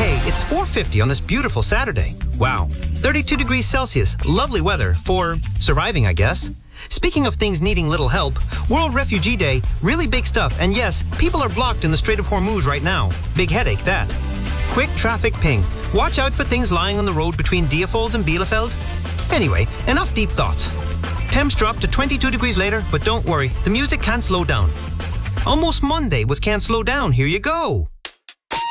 Hey, it's 4:50 on this beautiful Saturday. Wow. 32 degrees Celsius. Lovely weather for surviving, I guess. Speaking of things needing little help, World Refugee Day, really big stuff. And yes, people are blocked in the Strait of Hormuz right now. Big headache, that. Quick traffic ping. Watch out for things lying on the road between Diefold and Bielefeld. Anyway, enough deep thoughts. Temps drop to 22 degrees later, but don't worry, the music can't slow down. Almost Monday with Can't Slow Down. Here you go.